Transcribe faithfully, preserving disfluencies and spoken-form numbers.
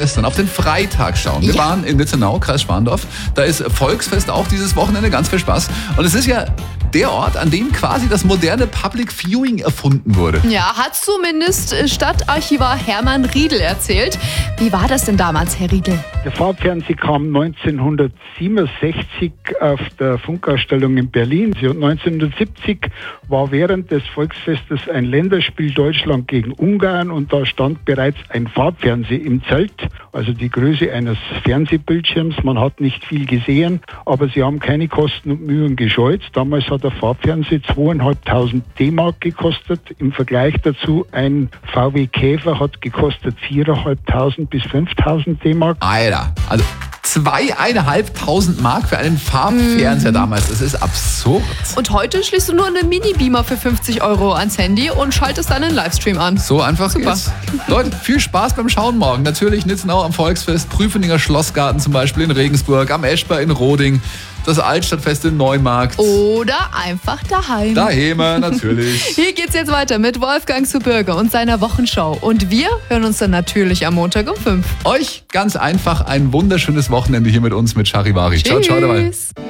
Volksfest dann auf den Freitag schauen. Wir Ja. waren in Nitzenau, Kreis Schwandorf. Da ist Volksfest auch dieses Wochenende, ganz viel Spaß. Und es ist ja der Ort, an dem quasi das moderne Public Viewing erfunden wurde. Ja, hat zumindest Stadtarchivar Hermann Riedel erzählt. Wie war das denn damals, Herr Riedel? Der Farbfernseh kam neunzehnhundertsiebenundsechzig auf der Funkausstellung in Berlin. Und neunzehnhundertsiebzig war während des Volksfestes ein Länderspiel Deutschland gegen Ungarn und da stand bereits ein Farbfernseher im Zelt, also die Größe eines Fernsehbildschirms. Man hat nicht viel gesehen, aber sie haben keine Kosten und Mühen gescheut. Damals hat der Farbfernseher zweieinhalbtausend D-Mark gekostet. Im Vergleich dazu ein V W Käfer hat gekostet viertausendfünfhundert bis fünftausend D-Mark. Alter, also zweieinhalbtausend Mark für einen Farbfernseher damals. Das ist absurd. Und heute schließt du nur einen Mini-Beamer für fünfzig Euro ans Handy und schaltest dann einen Livestream an. So einfach Super. geht's. Leute, viel Spaß beim Schauen morgen. Natürlich Nitzenau am Volksfest, Prüfeninger Schlossgarten zum Beispiel in Regensburg, am Eschber in Roding, das Altstadtfest in Neumarkt. Oder einfach daheim. Daheim natürlich. Hier geht's jetzt weiter mit Wolfgang zu Bürger und seiner Wochenshow. Und wir hören uns dann natürlich am Montag um fünf. Euch ganz einfach ein wunderschönes Wochenende hier mit uns mit Charivari. Ciao, ciao dabei. Tschüss.